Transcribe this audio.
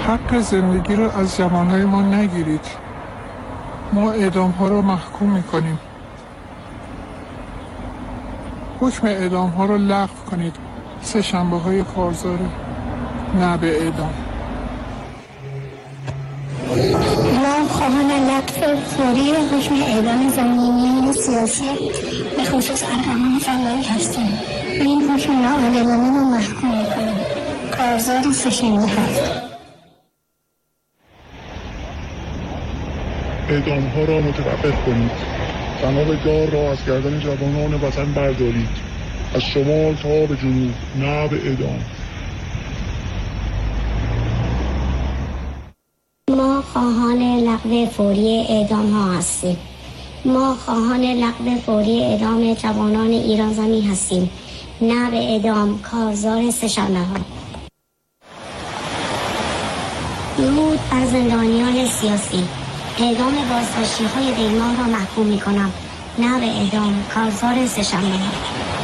حق زندگی رو از جوانهای ما نگیرید. ما اعدام ها رو محکوم میکنیم. حکم اعدام ها رو لغو کنید. 3 شنبه های کارزار، نه به اعدام. ما خواهان لغو فوری حکم اعدام زندانیان سیاسی به خصوص اربعان فلاحی هستیم. این حکم ناعادلانه رو محکوم میکنیم. کارزار 3 شنبه هست. اعدام ها را متوقف کنید. تمام دار را از گردن جوانان وطن بردارید. از شمال تا به جنوب، نه به اعدام. ما خواهان لغو فوری اعدام ها هستیم. ما خواهان لغو فوری اعدام جوانان ایران زمین هستیم، نه به اعدام. کارزار 3 شنبه ها. درود بر زندانیان سیاسی. اعدام بازداشتی های دیلمان را محکوم می کنم، نه به اعدام. کارزار 3 شنبه ها.